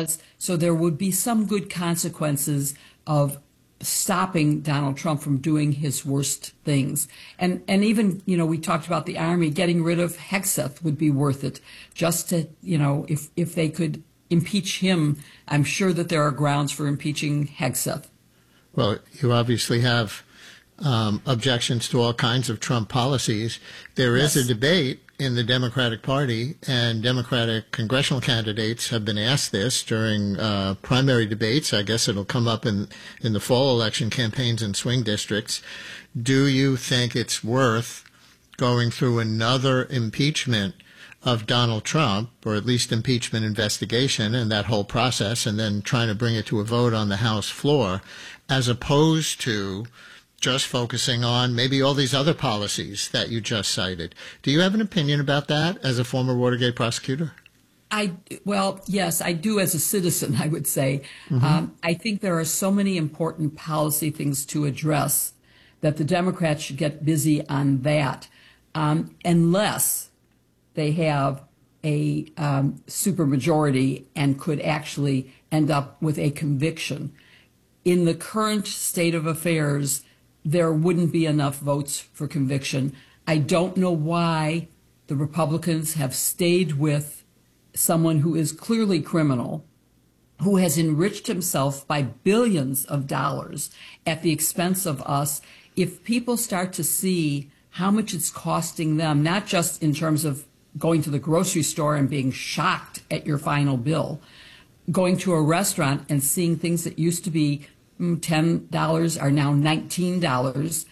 cause, so there would be some good consequences of stopping Donald Trump from doing his worst things. And even, we talked about the Army, getting rid of Hegseth would be worth it, just to, if they could impeach him. I'm sure that there are grounds for impeaching Hegseth. Well, you obviously have objections to all kinds of Trump policies. There is a debate in the Democratic Party, and Democratic congressional candidates have been asked this during primary debates. I guess it'll come up in the fall election campaigns in swing districts. Do you think it's worth going through another impeachment of Donald Trump, or at least impeachment investigation and that whole process, and then trying to bring it to a vote on the House floor, as opposed to just focusing on maybe all these other policies that you just cited? Do you have an opinion about that as a former Watergate prosecutor? Well, yes, I do as a citizen, I would say. I think there are so many important policy things to address that the Democrats should get busy on that, unless they have a supermajority and could actually end up with a conviction. In the current state of affairs, there wouldn't be enough votes for conviction. I don't know why the Republicans have stayed with someone who is clearly criminal, who has enriched himself by billions of dollars at the expense of us. If people start to see how much it's costing them, not just in terms of going to the grocery store and being shocked at your final bill, going to a restaurant and seeing things that used to be $10 are now $19.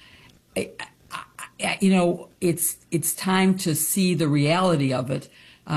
It's time to see the reality of it.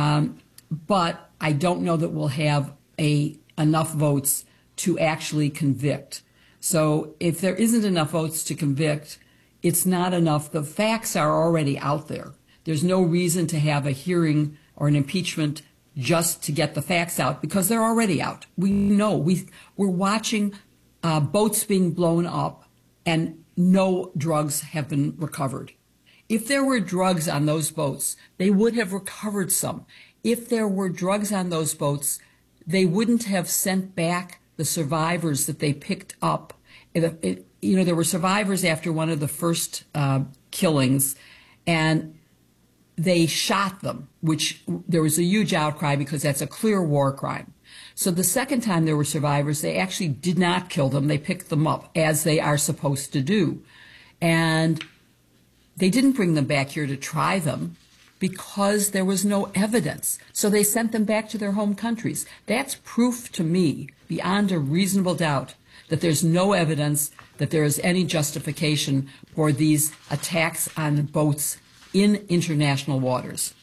But I don't know that we'll have enough votes to actually convict. So if there isn't enough votes to convict, it's not enough. The facts are already out there. There's no reason to have a hearing or an impeachment just to get the facts out, because they're already out. We know. We're watching boats being blown up, and no drugs have been recovered. If there were drugs on those boats, they would have recovered some. If there were drugs on those boats, they wouldn't have sent back the survivors that they picked up. There were survivors after one of the first killings, and they shot them, which there was a huge outcry because that's a clear war crime. So the second time there were survivors, they actually did not kill them. They picked them up, as they are supposed to do. And they didn't bring them back here to try them because there was no evidence. So they sent them back to their home countries. That's proof to me, beyond a reasonable doubt, that there's no evidence that there is any justification for these attacks on boats in international waters.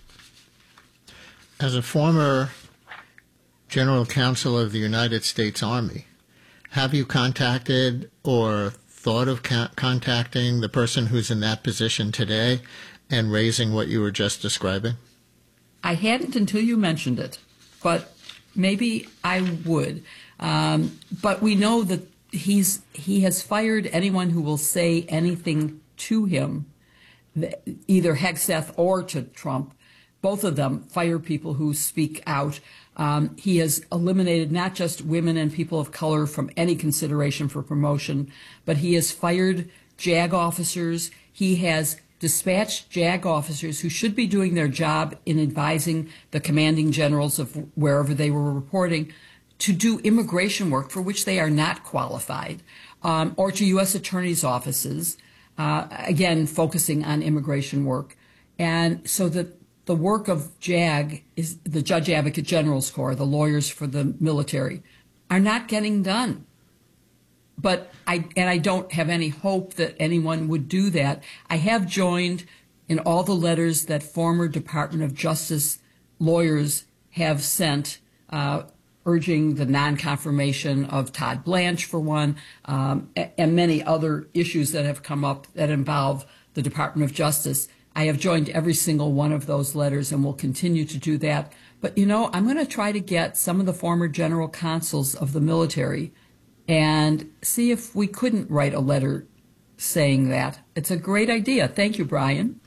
As a former General Counsel of the United States Army, have you contacted or thought of contacting the person who's in that position today and raising what you were just describing? I hadn't until you mentioned it, but maybe I would. But we know that he has fired anyone who will say anything to him, either Hegseth or to Trump. Both of them fire people who speak out. He has eliminated not just women and people of color from any consideration for promotion, but he has fired JAG officers. He has dispatched JAG officers who should be doing their job in advising the commanding generals of wherever they were reporting to do immigration work for which they are not qualified, or to U.S. attorneys' offices, again, focusing on immigration work. And so that the work of JAG, is the Judge Advocate General's Corps, the lawyers for the military, are not getting done. But I don't have any hope that anyone would do that. I have joined in all the letters that former Department of Justice lawyers have sent, urging the non-confirmation of Todd Blanche, for one, and many other issues that have come up that involve the Department of Justice. I have joined every single one of those letters and will continue to do that. But, I'm going to try to get some of the former general consuls of the military and see if we couldn't write a letter saying that. It's a great idea. Thank you, Brian.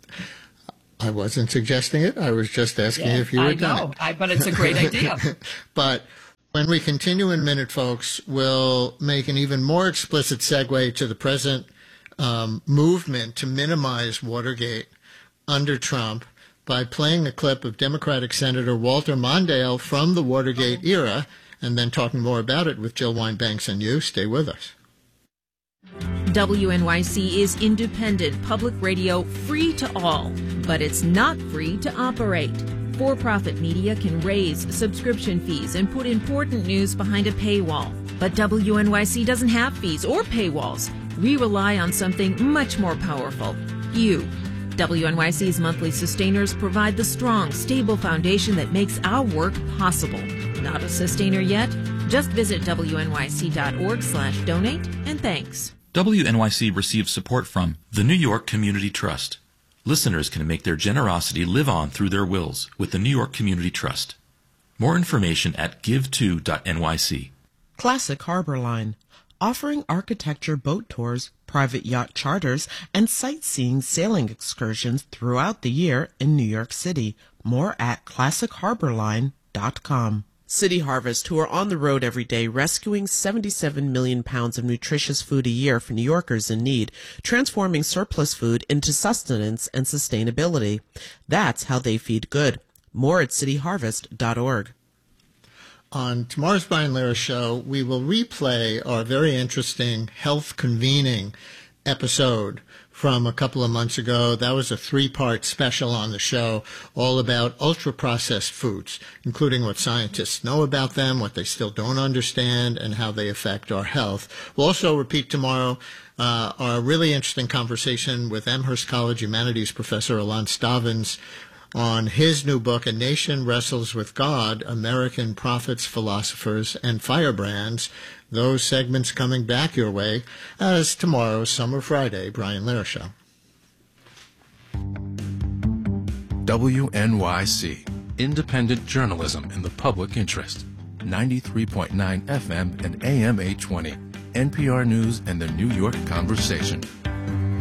I wasn't suggesting it. I was just asking if you had done it. But it's a great idea. But When we continue in a minute, folks, we'll make an even more explicit segue to the present movement to minimize Watergate under Trump by playing a clip of Democratic Senator Walter Mondale from the Watergate era, and then talking more about it with Jill Wine-Banks and you. Stay with us. WNYC is independent public radio, free to all, but it's not free to operate. For-profit media can raise subscription fees and put important news behind a paywall. But WNYC doesn't have fees or paywalls. We rely on something much more powerful, you. WNYC's monthly sustainers provide the strong, stable foundation that makes our work possible. Not a sustainer yet? Just visit WNYC.org/donate, and thanks. WNYC receives support from the New York Community Trust. Listeners can make their generosity live on through their wills with the New York Community Trust. More information at give2.nyc. Classic Harbor Line, offering architecture boat tours, private yacht charters, and sightseeing sailing excursions throughout the year in New York City. More at classicharborline.com. City Harvest, who are on the road every day rescuing 77 million pounds of nutritious food a year for New Yorkers in need, transforming surplus food into sustenance and sustainability. That's how they feed good. More at cityharvest.org. On tomorrow's Brian Lehrer Show, we will replay our very interesting health convening episode from a couple of months ago. That was a 3-part special on the show all about ultra-processed foods, including what scientists know about them, what they still don't understand, and how they affect our health. We'll also repeat tomorrow our really interesting conversation with Amherst College Humanities professor Ilan Stavins on his new book, A Nation Wrestles with God, American Prophets, Philosophers, and Firebrands. Those segments coming back your way as tomorrow's Summer Friday Brian Lehrer Show. WNYC, independent journalism in the public interest. 93.9 FM and AM 820. NPR News and the New York Conversation.